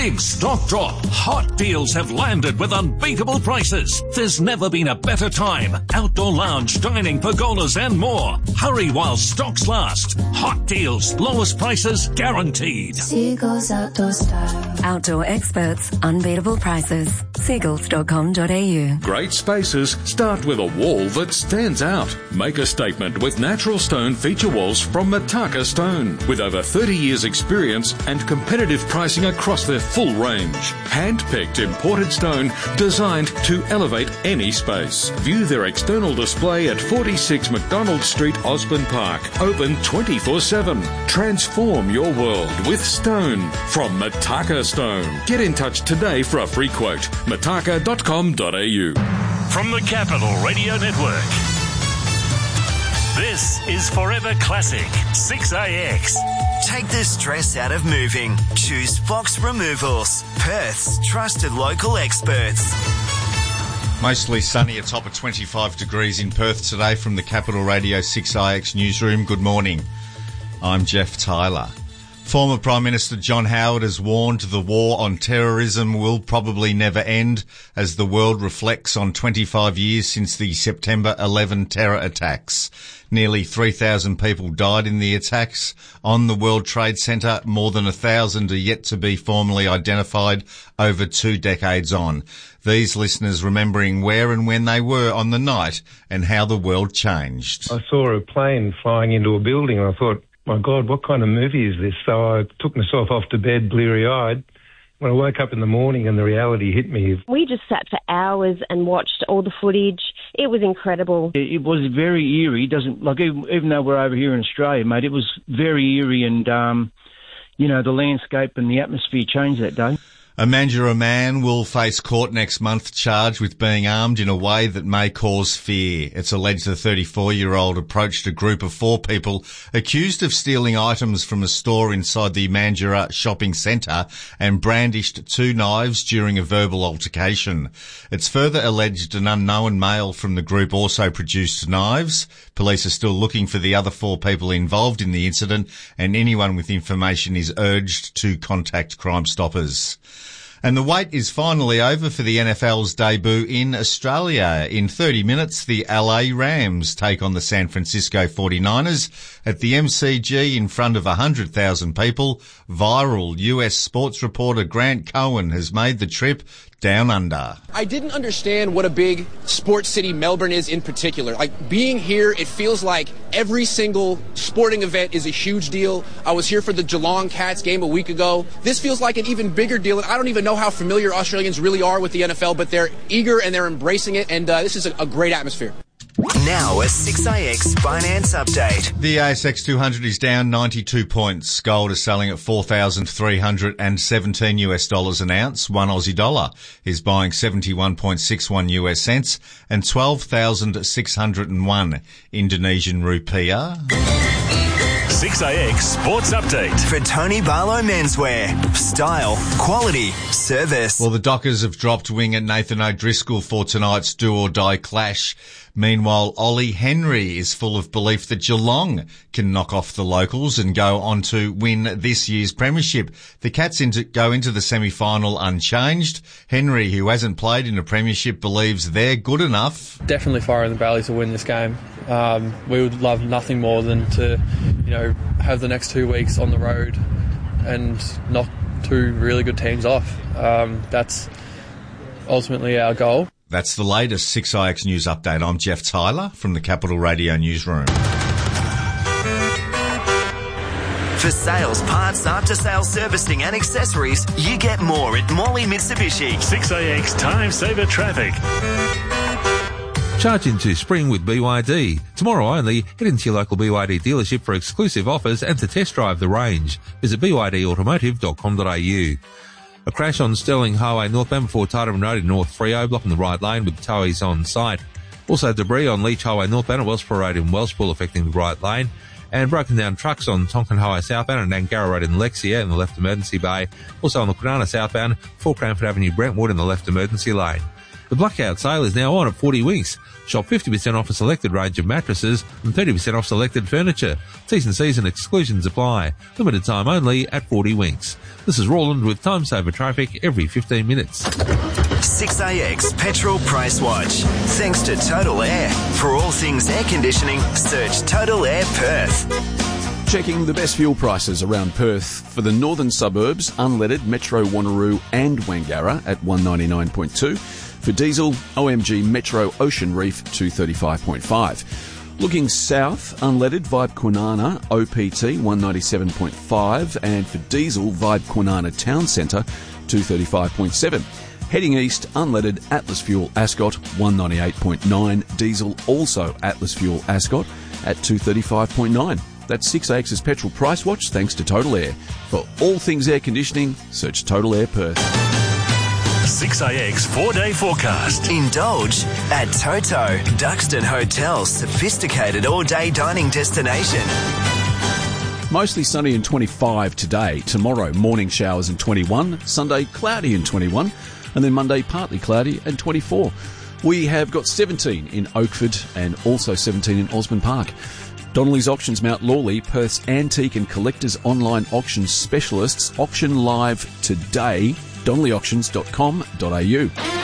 Big stock drop. Hot deals have landed with unbeatable prices. There's never been a better time. Outdoor lounge, dining, pergolas and more. Hurry while stocks last. Hot deals, lowest prices guaranteed. Seagulls Outdoor Style. Outdoor experts, unbeatable prices. Seagulls.com.au. Great spaces start with a wall that stands out. Make a statement with natural stone feature walls from Mataka Stone. With over 30 years experience and competitive pricing across their full range. Hand-picked imported stone designed to elevate any space. View their external display at 46 McDonald Street, Osborne Park. Open 24/7. Transform your world with stone from Mataka Stone. Get in touch today for a free quote. Mataka.com.au. From the Capital Radio Network, this is Forever Classic 6AX. Take the stress out of moving. Choose Fox Removals, Perth's trusted local experts. Mostly sunny, a top of 25 degrees in Perth today from the Capital Radio 6IX newsroom. Good morning. I'm Jeff Tyler. Former Prime Minister John Howard has warned the war on terrorism will probably never end as the world reflects on 25 years since the September 11 terror attacks. Nearly 3,000 people died in the attacks on the World Trade Center. More than 1,000 are yet to be formally identified over 2 decades on. These listeners remembering where and when they were on the night and how the world changed. I saw a plane flying into a building and I thought, my God, what kind of movie is this? So I took myself off to bed bleary-eyed. When I woke up in the morning and the reality hit me. We just sat for hours and watched all the footage. It was incredible. It was very eerie. Even though we're over here in Australia, mate, it was very eerie and, the landscape and the atmosphere changed that day. A Mandurah man will face court next month charged with being armed in a way that may cause fear. It's alleged the 34-year-old approached a group of 4 people accused of stealing items from a store inside the Mandurah shopping centre and brandished 2 knives during a verbal altercation. It's further alleged an unknown male from the group also produced knives. Police are still looking for the other 4 people involved in the incident, and anyone with information is urged to contact Crime Stoppers. And the wait is finally over for the NFL's debut in Australia. In 30 minutes, the LA Rams take on the San Francisco 49ers at the MCG in front of 100,000 people. Viral US sports reporter Grant Cohen has made the trip down under. I didn't understand what a big sports city Melbourne is in particular. Like, being here, it feels like every single sporting event is a huge deal. I was here for the Geelong Cats game a week ago. This feels like an even bigger deal. I don't even know how familiar Australians really are with the NFL, but they're eager and they're embracing it, and this is a great atmosphere. Now a 6AX finance update. The ASX 200 is down 92 points. Gold is selling at $4,317 an ounce. 1 Aussie dollar is buying 71.61 US cents and 12,601 Indonesian rupiah. 6AX Sports Update. For Tony Barlow Menswear. Style, quality, service. Well, the Dockers have dropped winger Nathan O'Driscoll for tonight's do-or-die clash. Meanwhile, Ollie Henry is full of belief that Geelong can knock off the locals and go on to win this year's premiership. The Cats go into the semi-final unchanged. Henry, who hasn't played in a premiership, believes they're good enough. Definitely firing the belly to win this game. We would love nothing more than to, have the next 2 weeks on the road and knock 2 really good teams off. That's ultimately our goal. That's the latest 6IX News Update. I'm Jeff Tyler from the Capital Radio Newsroom. For sales, parts, after-sales servicing and accessories, you get more at Morley Mitsubishi. 6AX Time Saver Traffic. Charge into spring with BYD. Tomorrow only, head into your local BYD dealership for exclusive offers and to test drive the range. Visit bydautomotive.com.au. A crash on Stirling Highway northbound before Tideman Road in North Freo, blocking the right lane with towies on site. Also debris on Leach Highway northbound at Wellsborough Road in Wellspool affecting the right lane. And broken down trucks on Tonkin Highway southbound and Angara Road in Lexia in the left emergency bay. Also on the Kwinana southbound, 4 Cranford Avenue Brentwood in the left emergency lane. The blackout sale is now on at 40 Winks. Shop 50% off a selected range of mattresses and 30% off selected furniture. T's and C's and exclusions apply. Limited time only at 40 Winks. This is Roland with Time Saver Traffic every 15 minutes. 6AX Petrol Price Watch. Thanks to Total Air. For all things air conditioning, search Total Air Perth. Checking the best fuel prices around Perth for the northern suburbs, unleaded, Metro Wanneroo and Wangara at 199.2. For diesel, OMG Metro Ocean Reef 235.5. Looking south, unleaded, Vibe Kwinana OPT 197.5, and for diesel, Vibe Kwinana Town Centre 235.7. Heading east, unleaded, Atlas Fuel Ascot 198.9, diesel also Atlas Fuel Ascot at 235.9. That's 6AX's Petrol Price Watch, thanks to Total Air. For all things air conditioning, search Total Air Perth. 6AX 4-day forecast. Indulge at Toto, Duxton Hotel's sophisticated all-day dining destination. Mostly sunny and 25 today. Tomorrow, morning showers and 21. Sunday, cloudy and 21. And then Monday, partly cloudy and 24. We have got 17 in Oakford and also 17 in Osborne Park. Donnelly's Auctions Mount Lawley, Perth's antique and collectors online auction specialists, auction live today. DonnellyAuctions.com.au.